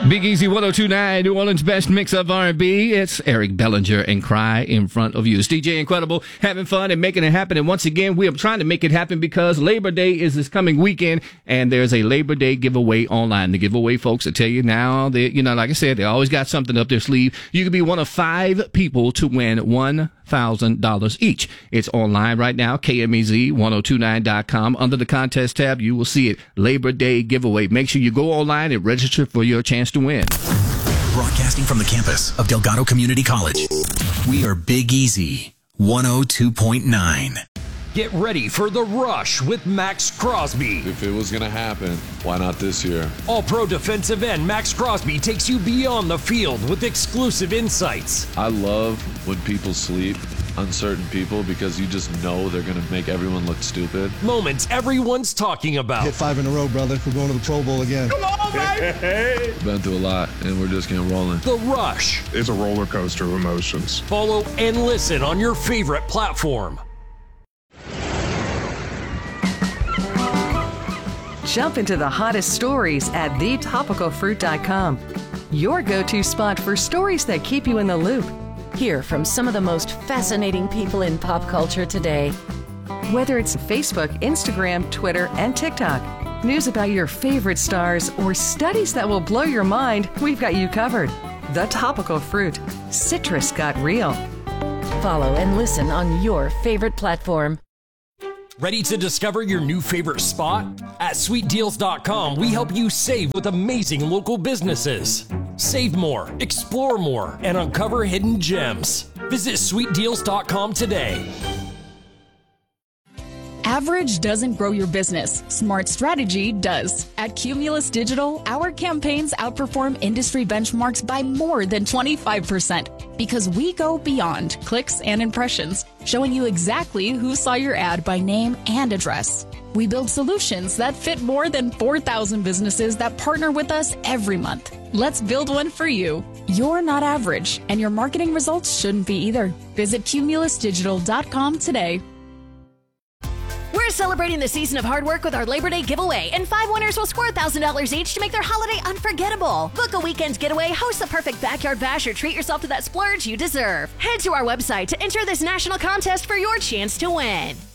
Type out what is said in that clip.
Big Easy 102.9, New Orleans' best mix of R&B. It's Eric Bellinger and Cry in front of you. It's DJ Incredible, having fun and making it happen. And once again, we are trying to make it happen because Labor Day is this coming weekend, and there's a Labor Day giveaway online. The giveaway folks will tell you now that, like I said, they always got something up their sleeve. You could be one of 5 people to win $1,000 each. It's online right now, KMEZ1029.com. Under the contest tab, you will see it. Labor Day giveaway. Make sure you go online and register for your chance to win. Broadcasting from the campus of Delgado Community College, we are Big Easy 102.9. Get ready for The Rush with Max Crosby. If it was going to happen, why not this year? All-pro defensive end Max Crosby takes you beyond the field with exclusive insights. I love when people sleep, uncertain people, because you just know they're going to make everyone look stupid. Moments everyone's talking about. Hit 5 in a row, brother. We're going to the Pro Bowl again. Come on, baby! Been through a lot, and we're just getting rolling. The Rush. It's a roller coaster of emotions. Follow and listen on your favorite platform. Jump into the hottest stories at thetopicalfruit.com. Your go-to spot for stories that keep you in the loop. Hear from some of the most fascinating people in pop culture today. Whether it's Facebook, Instagram, Twitter, and TikTok, news about your favorite stars, or studies that will blow your mind, we've got you covered. The Topical Fruit. Citrus got real. Follow and listen on your favorite platform. Ready to discover your new favorite spot? At sweetdeals.com, we help you save with amazing local businesses. Save more, explore more, and uncover hidden gems. Visit sweetdeals.com today. Average doesn't grow your business. Smart strategy does. At Cumulus Digital, our campaigns outperform industry benchmarks by more than 25% because we go beyond clicks and impressions, showing you exactly who saw your ad by name and address. We build solutions that fit more than 4,000 businesses that partner with us every month. Let's build one for you. You're not average, and your marketing results shouldn't be either. Visit cumulusdigital.com today. We're celebrating the season of hard work with our Labor Day giveaway, and 5 winners will score $1,000 each to make their holiday unforgettable. Book a weekend's getaway, host the perfect backyard bash, or treat yourself to that splurge you deserve. Head to our website to enter this national contest for your chance to win.